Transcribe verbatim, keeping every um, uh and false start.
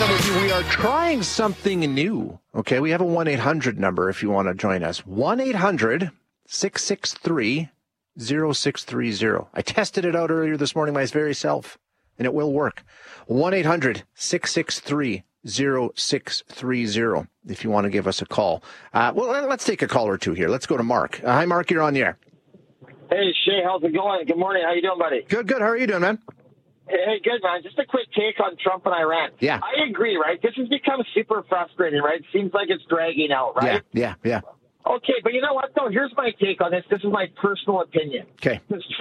Shannon with you. We are trying something new. Okay, we have a one eight hundred number if you want to join us. one eight hundred six six three zero six three zero. I tested it out earlier this morning my very self, and it will work. one eight hundred six six three zero six three zero if you want to give us a call. Uh, well, let's take a call or two here. Let's go to Mark. Uh, hi, Mark. You're on the air. Hey, Shay. How's it going? Good morning. How you doing, buddy? Good, good. How are you doing, man? Hey, good, man. Just a quick take on Trump and Iran. Yeah. I agree, right? This has become super frustrating, right? It seems like it's dragging out, right? Yeah, yeah, yeah. Okay, but you know what, though? Here's my take on this. This is my personal opinion. Okay. Does